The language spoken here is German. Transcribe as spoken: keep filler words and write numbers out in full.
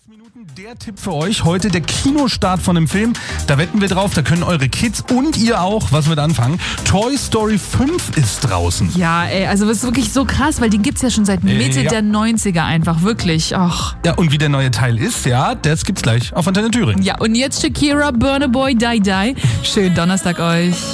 Sechs Minuten, der Tipp für euch. Heute der Kinostart von einem Film. Da wetten wir drauf, da können eure Kids und ihr auch was mit anfangen. Toy Story fünf ist draußen. Ja, ey, also das ist wirklich so krass, weil den gibt's ja schon seit Mitte Äh, ja. der neunziger einfach, wirklich. Ach. Ja, und wie der neue Teil ist, ja, das gibt's gleich auf Antenne Thüringen. Ja, und jetzt Shakira, Burna Boy, Die Die. Schönen Donnerstag euch.